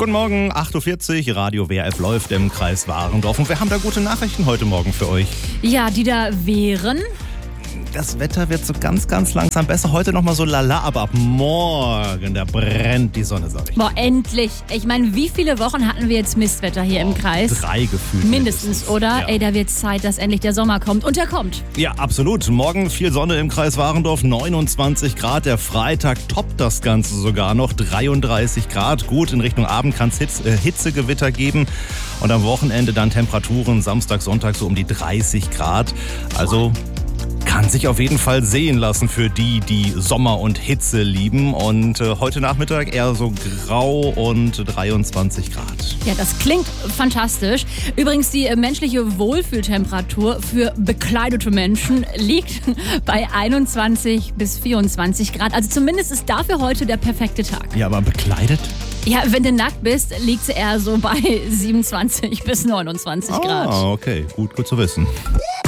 Guten Morgen, 8.40 Uhr, Radio WRF läuft im Kreis Warendorf und wir haben da gute Nachrichten heute Morgen für euch. Ja, die da wären... Das Wetter wird so ganz, ganz langsam besser. Heute nochmal so lala, aber ab morgen, da brennt die Sonne, sag ich. Boah, endlich. Ich meine, wie viele Wochen hatten wir jetzt Mistwetter hier im Kreis? 3 gefühlt. Mindestens, oder? Ja. Ey, da wird Zeit, dass endlich der Sommer kommt. Und der kommt. Ja, absolut. Morgen viel Sonne im Kreis Warendorf, 29 Grad. Der Freitag toppt das Ganze sogar noch, 33 Grad. Gut, in Richtung Abend kann es Hitzegewitter geben. Und am Wochenende dann Temperaturen, Samstag, Sonntag so um die 30 Grad. Also... kann sich auf jeden Fall sehen lassen für die, die Sommer und Hitze lieben. Und heute Nachmittag eher so grau und 23 Grad. Ja, das klingt fantastisch. Übrigens, die menschliche Wohlfühltemperatur für bekleidete Menschen liegt bei 21 bis 24 Grad. Also zumindest ist dafür heute der perfekte Tag. Ja, aber bekleidet? Ja, wenn du nackt bist, liegt sie eher so bei 27 bis 29 Grad. Ah, okay. Gut zu wissen.